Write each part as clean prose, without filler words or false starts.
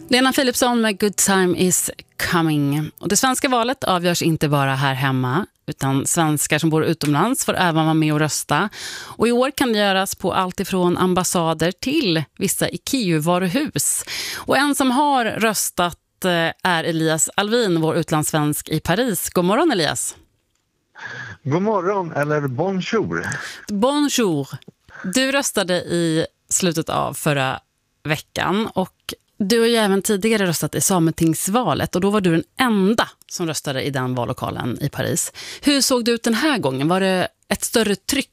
Lena Philipsson med Good Time is Coming. Och det svenska valet avgörs inte bara här hemma, utan svenskar som bor utomlands får även vara med och rösta. Och i år kan det göras på allt ifrån ambassader till vissa IKEA-varuhus. Och en som har röstat är Elias Alvin, vår utlandssvensk i Paris. God morgon, Elias. God morgon, eller bonjour. Bonjour. Du röstade i slutet av förra veckan och du har ju även tidigare röstat i Sametingsvalet och då var du den enda som röstade i den vallokalen i Paris. Hur såg det ut den här gången? Var det ett större tryck?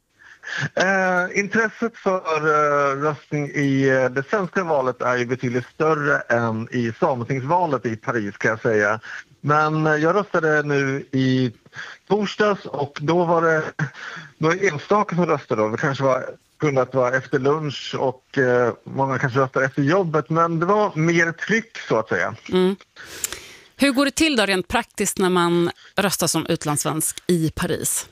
Intresset för röstning i det svenska valet är ju betydligt större än i Sametingsvalet i Paris, kan jag säga. Men jag röstade nu i torsdags och då var det enstaka som röstade. Det kanske kunnat vara efter lunch och många kanske röstade efter jobbet, men det var mer tryck så att säga. Mm. Hur går det till då rent praktiskt när man röstar som utlandssvensk i Paris?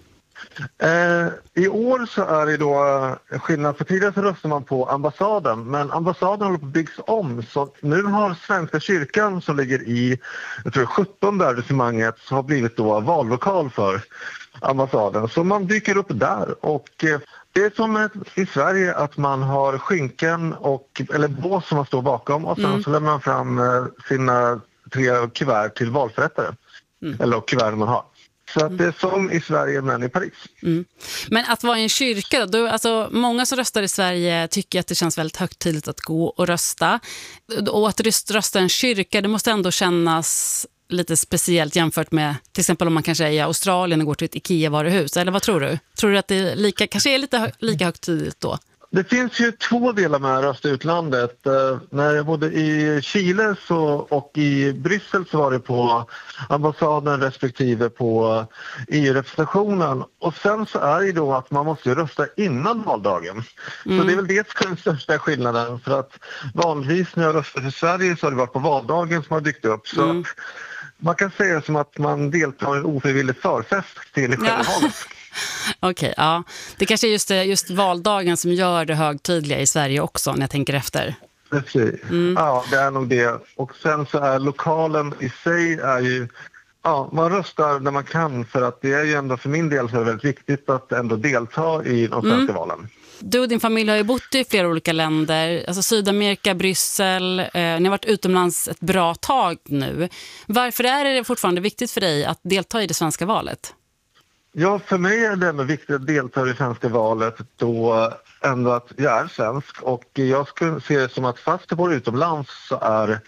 I år så är det då skillnad. För tidigare så röstar man på ambassaden, men ambassaden håller på att byggs om, så nu har Svenska kyrkan som ligger i, jag tror 17 arrangemanget, så har blivit då vallokal för ambassaden. Så man dyker upp där och det är som i Sverige att man har skynken eller bås som man står bakom och sen så lämnar man fram sina 3 kuvert till valförrättare. Eller kuvert man har. Så att det är som i Sverige men i Paris. Mm. Men att vara i en kyrka då, alltså många som röstar i Sverige tycker att det känns väldigt högtidligt att gå och rösta. Och att rösta i en kyrka, det måste ändå kännas lite speciellt jämfört med till exempel om man kanske är i Australien och går till ett IKEA-varuhus. Eller vad tror du? Tror du att det är kanske är lika högtidligt då? Det finns ju 2 delar med att rösta utlandet. När jag bodde i Chile och i Bryssel så var det på ambassaden respektive på EU-representationen. Och sen så är det då att man måste rösta innan valdagen. Så det är väl det som är den största skillnaden. För att vanligtvis när jag röstar i Sverige så har det varit på valdagen som har dykt upp. Så man kan säga som att man deltar i en ofrivillig förfest till själva valet. Okej, ja. Det kanske är just valdagen som gör det högtidliga i Sverige också, när jag tänker efter. Precis. Ja, det är nog det. Och sen så är lokalen i sig är ju... Ja, man röstar när man kan, för att det är ju ändå för min del så är det väldigt viktigt att ändå delta i de svenska valen. Du och din familj har ju bott i flera olika länder, alltså Sydamerika, Bryssel. Ni har varit utomlands ett bra tag nu. Varför är det fortfarande viktigt för dig att delta i det svenska valet? Ja, för mig är det ändå viktigt att delta i det svenska valet då ändå att jag är svensk. Och jag skulle se det som att fast jag bor utomlands så är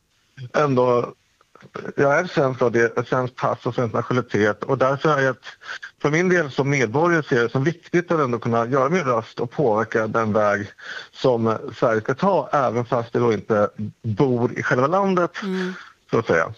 ändå... Jag är svensk och det är ett svenskt pass och svensk nationalitet. Och därför är jag för min del som medborgare ser det som viktigt att ändå kunna göra min röst och påverka den väg som Sverige ska ta, även fast jag då inte bor i själva landet, så att säga.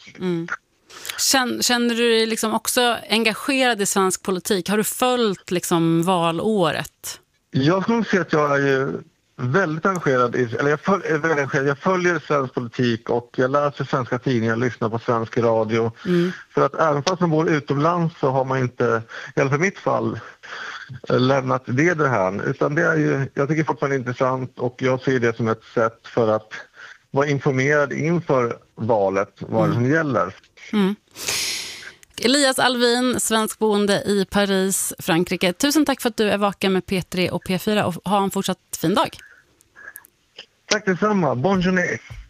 Känner du dig liksom också engagerad i svensk politik? Har du följt liksom valåret? Jag skulle säga att jag är ju väldigt engagerad jag följer svensk politik och jag läser svenska tidningar, lyssnar på svensk radio. För att även fast man bor utomlands så har man inte, i alla fall i mitt fall, lämnat det här. Utan det är ju, jag tycker fortfarande intressant och jag ser det som ett sätt för att vara informerad inför valet, vad det som gäller. Elias Alvin, svensk boende i Paris, Frankrike. Tusen tack för att du är vaken med P3 och P4 och ha en fortsatt fin dag. Tack detsamma. Bonne journée.